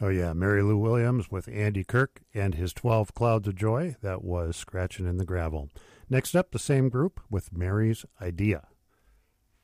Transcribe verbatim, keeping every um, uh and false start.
Oh, yeah, Mary Lou Williams with Andy Kirk and his twelve Clouds of Joy. That was Scratching in the Gravel. Next up, the same group with Mary's Idea.